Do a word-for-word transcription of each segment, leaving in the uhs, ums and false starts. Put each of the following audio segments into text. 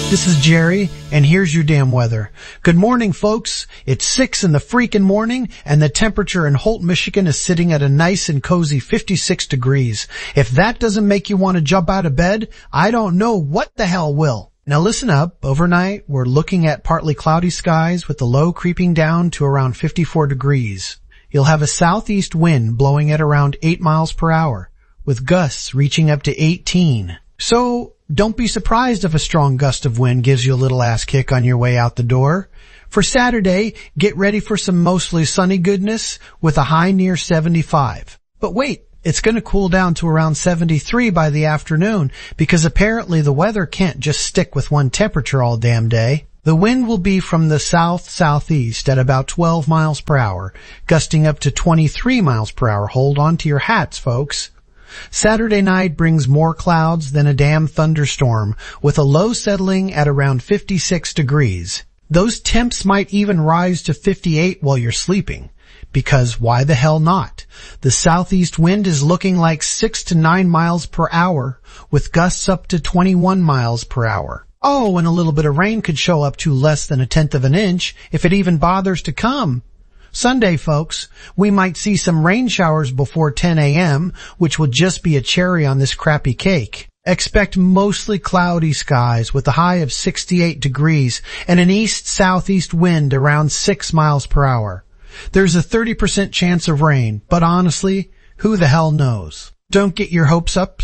This is Jerry, and here's your damn weather. Good morning, folks. It's six in the freaking morning, and the temperature in Holt, Michigan is sitting at a nice and cozy fifty-six degrees. If that doesn't make you want to jump out of bed, I don't know what the hell will. Now listen up. Overnight, we're looking at partly cloudy skies with the low creeping down to around fifty-four degrees. You'll have a southeast wind blowing at around eight miles per hour, with gusts reaching up to eighteen. So, don't be surprised if a strong gust of wind gives you a little ass kick on your way out the door. For Saturday, get ready for some mostly sunny goodness with a high near seventy-five. But wait, it's going to cool down to around seventy-three by the afternoon because apparently the weather can't just stick with one temperature all damn day. The wind will be from the south-southeast at about twelve miles per hour, gusting up to twenty-three miles per hour. Hold on to your hats, folks. Saturday night brings more clouds than a damn thunderstorm, with a low settling at around fifty-six degrees. Those temps might even rise to fifty-eight while you're sleeping, because why the hell not? The southeast wind is looking like six to nine miles per hour, with gusts up to twenty-one miles per hour. Oh, and a little bit of rain could show up to less than a tenth of an inch, if it even bothers to come. Sunday, folks, we might see some rain showers before ten a.m., which will just be a cherry on this crappy cake. Expect mostly cloudy skies with a high of sixty-eight degrees and an east-southeast wind around six miles per hour. There's a thirty percent chance of rain, but honestly, who the hell knows? Don't get your hopes up.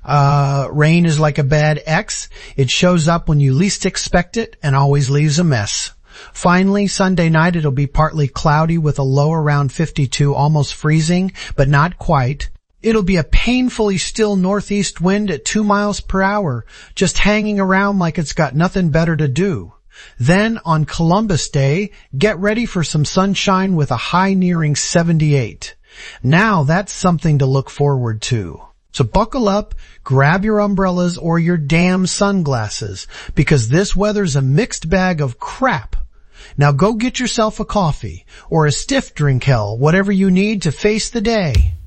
Uh, rain is like a bad ex. It shows up when you least expect it and always leaves a mess. Finally, Sunday night it'll be partly cloudy with a low around fifty-two, almost freezing, but not quite. It'll be a painfully still northeast wind at two miles per hour, just hanging around like it's got nothing better to do. Then, on Columbus Day, get ready for some sunshine with a high nearing seventy-eight. Now that's something to look forward to. So buckle up, grab your umbrellas or your damn sunglasses, because this weather's a mixed bag of crap. Now go get yourself a coffee or a stiff drink, hell, whatever you need to face the day.